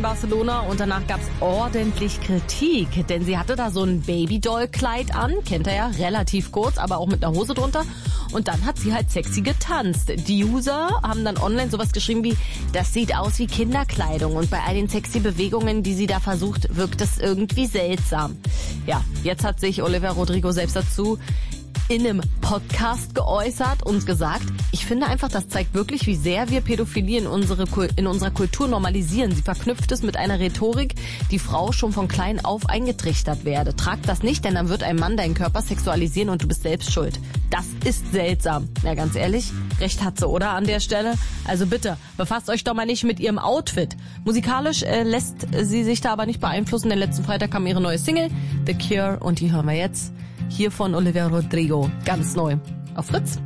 Barcelona und danach gab's ordentlich Kritik, denn sie hatte da so ein Babydoll-Kleid an, kennt ihr ja, relativ kurz, aber auch mit einer Hose drunter. Und dann hat sie halt sexy getanzt. Die User haben dann online sowas geschrieben wie, das sieht aus wie Kinderkleidung und bei all den sexy Bewegungen, die sie da versucht, wirkt es irgendwie seltsam. Ja, jetzt hat sich Olivia Rodrigo selbst dazu in einem Podcast geäußert und gesagt, ich finde einfach, das zeigt wirklich, wie sehr wir Pädophilie in unserer Kultur normalisieren. Sie verknüpft es mit einer Rhetorik, die Frau schon von klein auf eingetrichtert werde. Trag das nicht, denn dann wird ein Mann deinen Körper sexualisieren und du bist selbst schuld. Das ist seltsam. Na, ganz ehrlich, recht hat sie, oder, an der Stelle? Also bitte, befasst euch doch mal nicht mit ihrem Outfit. Musikalisch lässt sie sich da aber nicht beeinflussen, denn letzten Freitag kam ihre neue Single, The Cure, und die hören wir jetzt. Hier von Olivia Rodrigo, ganz neu, auf Fritz.